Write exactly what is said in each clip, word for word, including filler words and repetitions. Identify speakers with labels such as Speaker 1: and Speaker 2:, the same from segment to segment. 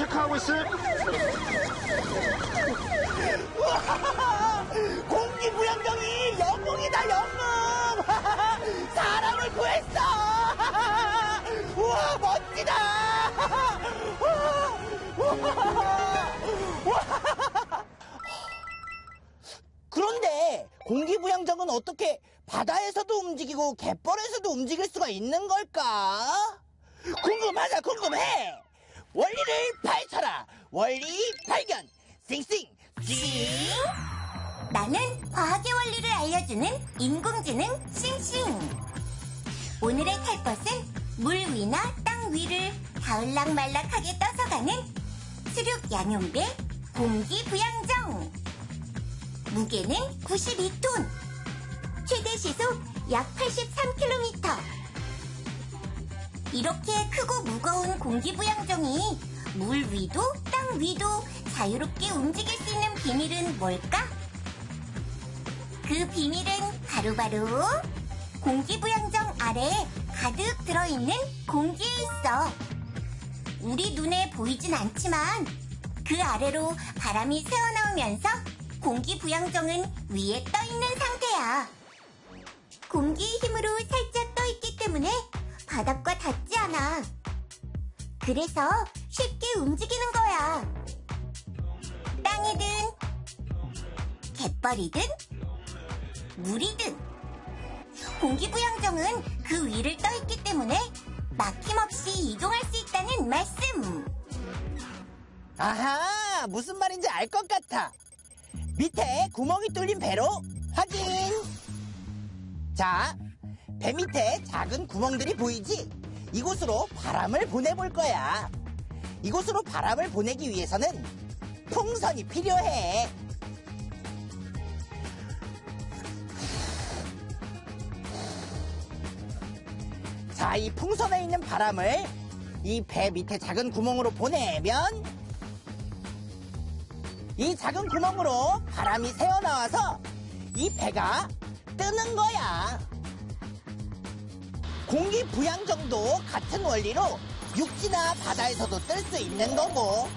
Speaker 1: 체크하고 있을.
Speaker 2: 공기부양정이 영웅이다, 영웅! 사람을 구했어! 우와, 멋지다! 그런데 공기부양정은 어떻게 바다에서도 움직이고 갯벌에서도 움직일 수가 있는 걸까? 궁금하다, 궁금해! 원리를 파헤쳐라! 원리 발견! 싱싱! 싱!
Speaker 3: 나는 과학의 원리를 알려주는 인공지능 싱싱. 오늘의 탈 것은 물 위나 땅 위를 다을락말락하게 떠서 가는 수륙 양용배 공기부양정. 무게는 구십이 톤, 최대 시속 약 팔십삼 킬로미터. 이렇게 크고 무거운 공기부양정이 물 위도 땅 위도 자유롭게 움직일 수 있는 비밀은 뭘까? 그 비밀은 바로바로 공기부양정 아래에 가득 들어있는 공기에 있어. 우리 눈에 보이진 않지만 그 아래로 바람이 새어나오면서 공기부양정은 위에 떠있는 상태야. 공기의 힘으로 살짝 떠있기 때문에 바닥과 닿지 않아. 그래서 쉽게 움직이는 거야. 땅이든 갯벌이든 물이든 공기부양정은 그 위를 떠있기 때문에 막힘없이 이동할 수 있다는 말씀.
Speaker 2: 아하, 무슨 말인지 알 것 같아. 밑에 구멍이 뚫린 배로 확인. 자, 배 밑에 작은 구멍들이 보이지? 이곳으로 바람을 보내볼 거야. 이곳으로 바람을 보내기 위해서는 풍선이 필요해. 자, 이 풍선에 있는 바람을 이 배 밑에 작은 구멍으로 보내면 이 작은 구멍으로 바람이 새어나와서 이 배가 뜨는 거야. 공기부양정도 같은 원리로 육지나 바다에서도 뜰 수 있는 거고.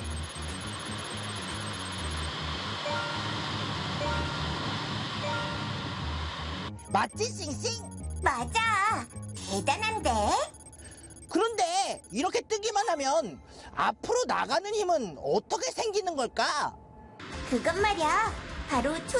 Speaker 2: 맞지, 싱싱?
Speaker 3: 맞아. 대단한데?
Speaker 2: 그런데 이렇게 뜨기만 하면 앞으로 나가는 힘은 어떻게 생기는 걸까?
Speaker 3: 그것 말이야. 바로